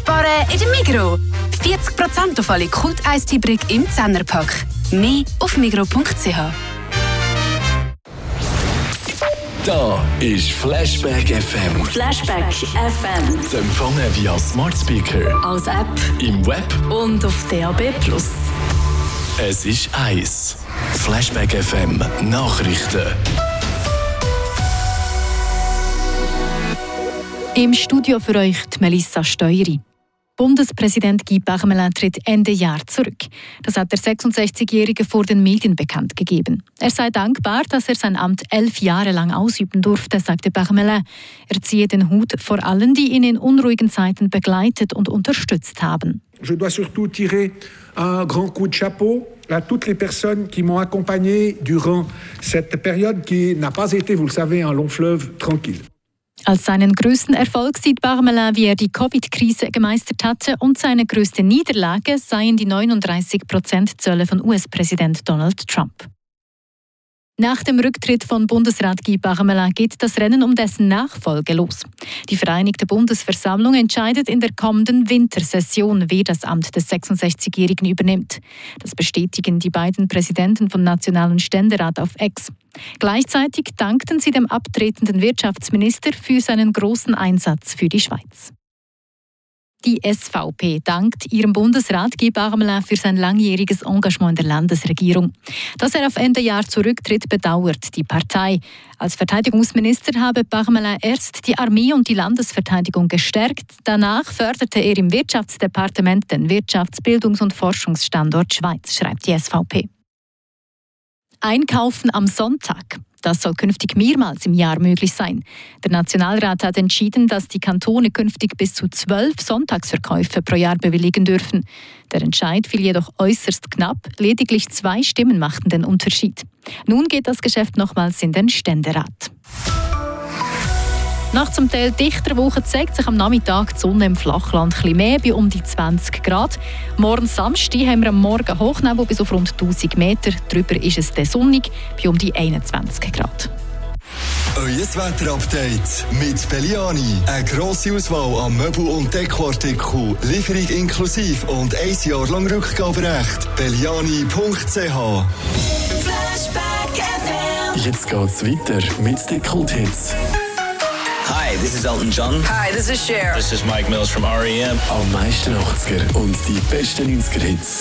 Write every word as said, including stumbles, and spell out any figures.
Sparen in der Migros. vierzig Prozent auf alle Kult-Eistee-Brick im Zehnerpack. Mehr auf migros punkt c h. Da ist Flashback F M. Flashback F M. Zu empfangen via Smart Speaker, als App im Web und auf D A B plus. Es ist eins. Flashback F M Nachrichten. Im Studio für euch die Melissa Steueri. Bundespräsident Guy Parmelin tritt Ende Jahr zurück. Das hat der sechsundsechzigjährige vor den Medien bekannt gegeben. Er sei dankbar, dass er sein Amt elf Jahre lang ausüben durfte, sagte Parmelin. Er ziehe den Hut vor allen, die ihn in unruhigen Zeiten begleitet und unterstützt haben. Je dois surtout tirer un grand coup de chapeau à toutes les personnes qui m'ont accompagné durant cette période qui n'a pas été, vous le savez, un long fleuve tranquille. Als seinen grössten Erfolg sieht Parmelin, wie er die Covid-Krise gemeistert hatte, und seine grösste Niederlage seien die neununddreißig Prozent Zölle von U S-Präsident Donald Trump. Nach dem Rücktritt von Bundesrat Guy Parmelin geht das Rennen um dessen Nachfolge los. Die Vereinigte Bundesversammlung entscheidet in der kommenden Wintersession, wer das Amt des sechsundsechzigjährigen übernimmt. Das bestätigen die beiden Präsidenten vom Nationalen Ständerat auf X. Gleichzeitig dankten sie dem abtretenden Wirtschaftsminister für seinen großen Einsatz für die Schweiz. Die S V P dankt ihrem Bundesrat Guy Parmelin für sein langjähriges Engagement in der Landesregierung. Dass er auf Ende Jahr zurücktritt, bedauert die Partei. Als Verteidigungsminister habe Parmelin erst die Armee und die Landesverteidigung gestärkt. Danach förderte er im Wirtschaftsdepartement den Wirtschafts-, Bildungs- und Forschungsstandort Schweiz, schreibt die S V P. Einkaufen am Sonntag. Das soll künftig mehrmals im Jahr möglich sein. Der Nationalrat hat entschieden, dass die Kantone künftig bis zu zwölf Sonntagsverkäufe pro Jahr bewilligen dürfen. Der Entscheid fiel jedoch äußerst knapp. Lediglich zwei Stimmen machten den Unterschied. Nun geht das Geschäft nochmals in den Ständerat. Nach zum Teil dichter Woche zeigt sich am Nachmittag die Sonne im Flachland etwas mehr, bei um die zwanzig Grad. Morgen Samstag haben wir am Morgen Hochnebel bis auf rund tausend Meter. Darüber ist es dann sonnig, bei um die einundzwanzig Grad. Euer Wetterupdate mit Belliani. Eine grosse Auswahl an Möbel- und Dekoartikeln, Lieferung inklusive und ein Jahr lang Rückgaberecht. belliani punkt c h. Flashback F M. Jetzt geht's weiter mit den Kult-Hits. Hi, this is Elton John. Hi, this is Cher. This is Mike Mills from R E M. Am meisten achtziger und die besten neunziger Hits.